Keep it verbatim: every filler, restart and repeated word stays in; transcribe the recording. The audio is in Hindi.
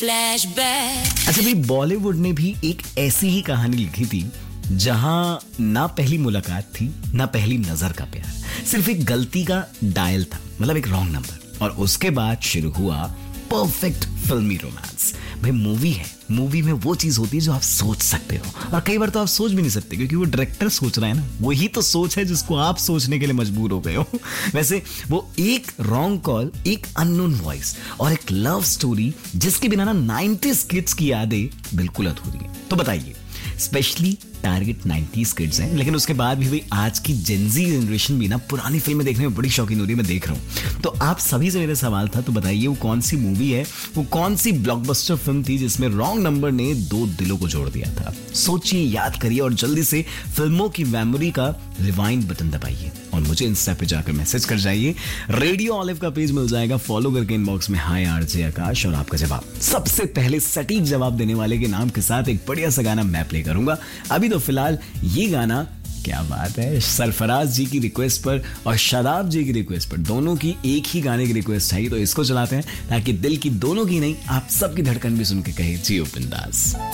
फ्लैशबैक। अच्छा भाई, बॉलीवुड ने भी एक ऐसी ही कहानी लिखी थी जहां ना पहली मुलाकात थी ना पहली नजर का प्यार, सिर्फ एक गलती का डायल था, मतलब एक रॉन्ग नंबर, और उसके बाद शुरू हुआ परफेक्ट फिल्मी रोमांस। भाई मूवी है, मूवी में वो चीज होती है जो आप सोच सकते हो, और कई बार तो आप सोच भी नहीं सकते क्योंकि वो डायरेक्टर सोच रहा है ना, वही तो सोच है जिसको आप सोचने के लिए मजबूर हो गए हो। वैसे वो एक रॉन्ग कॉल, एक अननोन वॉइस और एक लव स्टोरी जिसके बिना ना नाइंटीज़ किड्स की यादें बिल्कुल अधूरी हैं। तो बताइए, स्पेशली टारगेट नाइंटीज़ किड्स हैं, लेकिन उसके बाद भी भाई आज की जेनजी जनरेशन भी ना पुरानी फिल्में देखने में बड़ी शौकीन हो रही है, मैं देख रहा हूँ। तो आप सभी से मेरा सवाल था, तो बताइए वो कौन सी मूवी है, वो कौन सी ब्लॉकबस्टर फिल्म थी जिसमें रॉन्ग नंबर ने दो दिलों को जोड़ दिया था। सोचिए, याद करिए और जल्दी से फिल्मों की मेमोरी का रिवाइंड बटन दबाइए और मुझे इंस्टा पे जाकर मैसेज कर जाइए। रेडियो ऑलिव का पेज मिल जाएगा, फॉलो करके इनबॉक्स में हाय आरजे आकाश, और आपका जवाब सबसे पहले सटीक जवाब देने वाले के नाम के साथ एक बढ़िया सा गाना मैं प्ले करूंगा। अभी तो फिलहाल ये गाना, क्या बात है, सरफराज जी की रिक्वेस्ट पर और शादाब जी की रिक्वेस्ट पर, दोनों की एक ही गाने की रिक्वेस्ट आई, तो इसको चलाते हैं ताकि दिल की दोनों की नहीं, आप सबकी धड़कन भी सुन के कहे जियो बिंदास।